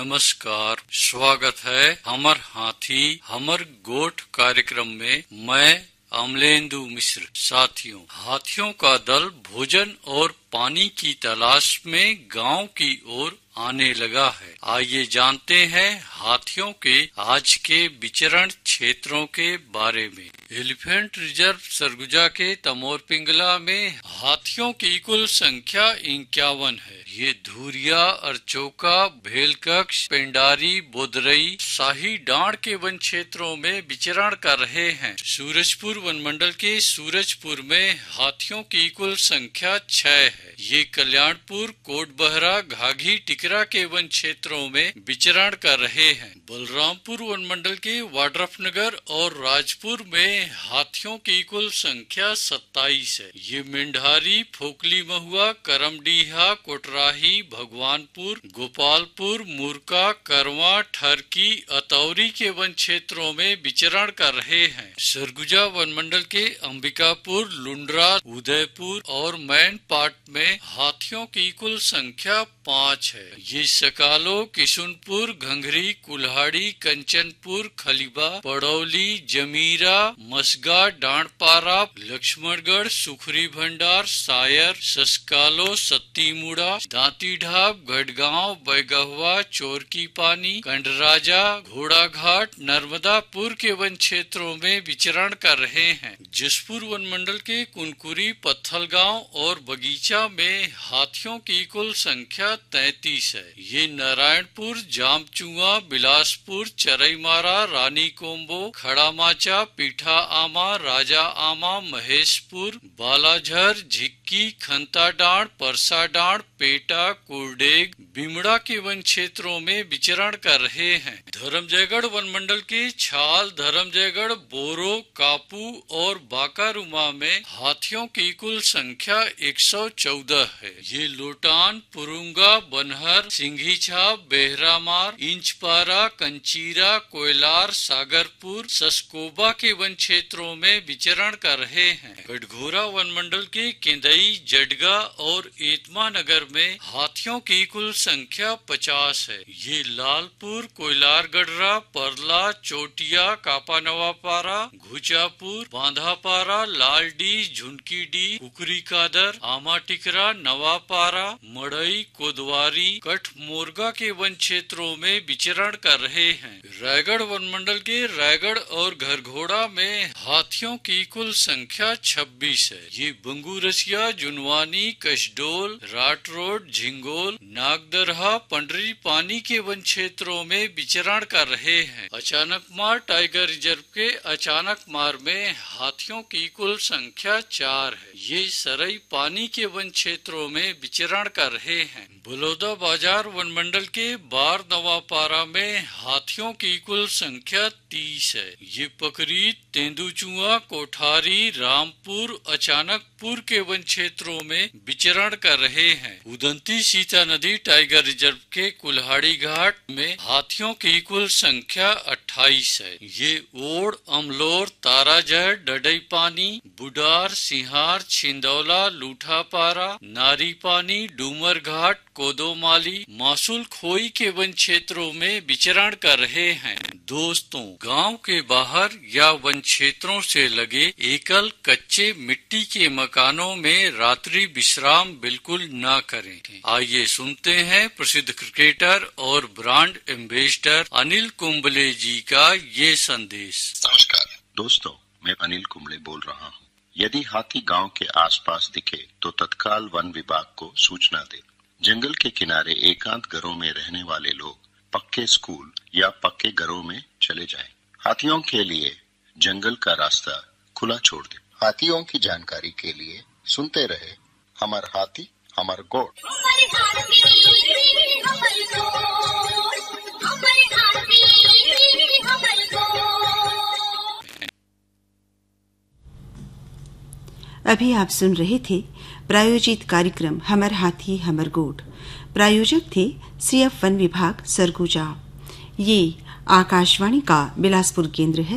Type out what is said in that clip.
नमस्कार, स्वागत है हमर हाथी हमर गोठ कार्यक्रम में। मैं अमलेंदु मिश्र। साथियों, हाथियों का दल भोजन और पानी की तलाश में गांव की ओर आने लगा है। आइए जानते हैं हाथियों के आज के विचरण क्षेत्रों के बारे में। एलिफेंट रिजर्व सरगुजा के तमोर पिंगला में हाथियों की कुल संख्या 51 है। ये धुरिया, अरचौका, भेलकक्ष, पेंडारी, बोदरई, शाही डांड के वन क्षेत्रों में विचरण कर रहे हैं। सूरजपुर वन मंडल के सूरजपुर में हाथियों की कुल संख्या 6 है। ये कल्याणपुर, कोटबहरा, घाघी, टिकरा के वन क्षेत्रों में विचरण कर रहे हैं। बलरामपुर वन मंडल के वाड्रफनगर और राजपुर में हाथियों की कुल संख्या 27 है। ये मेंढारी, फोकली महुआ, करमडीहा, कोटराही, भगवानपुर, गोपालपुर, मुरका, करवा, ठरकी, अतौरी के वन क्षेत्रों में विचरण कर रहे हैं। सरगुजा वन मंडल के अंबिकापुर, लुंड्रा, उदयपुर और मैन पाट में हाथियों की कुल संख्या 5 है। ये सकालो, किशुनपुर, घंघरी, कुल्हाड़ी, कंचनपुर, खलीबा, पड़ौली, जमीरा, मसगा, डांडपारा, लक्ष्मणगढ़, सुखरी भंडार, सायर, ससकालो, सत्तीमुड़ा, दांती ढाब, गढ़गांव, बैगहवा, चोरकी पानी, कंडराजा, घोड़ा घाट, नर्मदापुर के वन क्षेत्रों में विचरण कर रहे हैं। जसपुर वन मंडल के कुनकुरी, पत्थलगांव और बगीचा में हाथियों की कुल संख्या 33 है। ये नारायणपुर, जामचुआ, बिलासपुर, चरईमारा, रानी कोम्बो, खड़ामाचा, पीठा आमा, राजा आमा, महेशपुर, बालाझर, झिक्की, खंताडांड, परसाडांड, पेटा, कुरडेग, बिमड़ा के वन क्षेत्रों में विचरण कर रहे हैं। धर्मजयगढ़ वन मंडल के छाल, धर्मजयगढ़, बोरो, कापू और बाकारुमा में हाथियों की कुल संख्या 114 है। ये लोटान, पुरुंगा, बनहर, सिंघीछाप, बेहरामार, इंचपारा, कंचीरा, कोयलार, सागरपुर, सस्कोबा के वन क्षेत्रों में विचरण कर रहे हैं। गढ़घोरा वन मंडल के केंदई, जडगा और एतमा नगर में हाथियों की कुल संख्या 50 है। ये लालपुर, कोयलार गढ़रा, परला, चोटिया, कापा नवापारा, घुचापुर, बांधापारा, लालडी, झुनकीडी, कुकरी कादर, आमा टिकरा, नवापारा, मड़ई, कोदवारी, कठ मोरगा के वन क्षेत्रों में विचरण कर रहे हैं। रायगढ़ वन मंडल के रायगढ़ और घरघोड़ा में हाथियों की कुल संख्या 26 है। ये बंगूरसिया, जुनवानी, कशडोल, राट रोड, झिंगोल, नागदरहा, पंडरी पानी के वन क्षेत्रों में विचरण कर रहे हैं। अचानकमार टाइगर रिजर्व के अचानकमार में हाथियों की कुल संख्या 4 है। ये सरई पानी के वन क्षेत्रों में विचरण कर रहे हैं। बलौदा बाजार वन मंडल के बार नवापारा में हाथियों की कुल संख्या 30 है। ये पकरी, तेंदुचुआ, कोठारी, रामपुर, अचानकपुर के वन क्षेत्रों में विचरण कर रहे हैं। उदंती सीता नदी टाइगर रिजर्व के कुल्हाड़ी घाट में हाथियों की कुल संख्या 28 है। ये ओड़, अमलोर, ताराजहर, डडई पानी, बुडार, सिहार, छिंदौला, लूठापारा, नारी पानी, डूमर घाट, कोदोमाली, मासूल खोई के वन क्षेत्रों में विचरण कर रहे हैं। दोस्तों, गांव के बाहर या वन क्षेत्रों से लगे एकल कच्चे मिट्टी के मकानों में रात्रि विश्राम बिल्कुल न करें। आइए सुनते हैं प्रसिद्ध क्रिकेटर और ब्रांड एम्बेसडर अनिल कुंबले जी का ये संदेश। नमस्कार दोस्तों, मैं अनिल कुंबले बोल रहा हूँ। यदि हाथी गांव के आसपास दिखे तो तत्काल वन विभाग को सूचना दे। जंगल के किनारे एकांत घरों में रहने वाले लोग पक्के स्कूल या पक्के घरों में चले जाएं। हाथियों के लिए जंगल का रास्ता खुला छोड़ दे। हाथियों की जानकारी के लिए सुनते रहे हमार हाथी हमार गोठ। अभी आप सुन रहे थे प्रायोजित कार्यक्रम हमर हाथी हमर गोठ। प्रायोजक थे CF वन विभाग सरगुजा। ये आकाशवाणी का बिलासपुर केंद्र है।